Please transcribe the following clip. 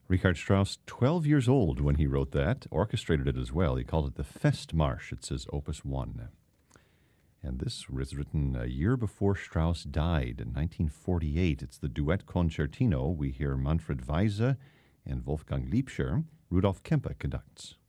Richard Strauss, 12 years old when he wrote that, orchestrated it as well. He called it the Festmarsch. It's his Opus 1. And this was written a year before Strauss died in 1948. It's the duet concertino. We hear Manfred Weise and Wolfgang Liebscher. Rudolf Kempe conducts.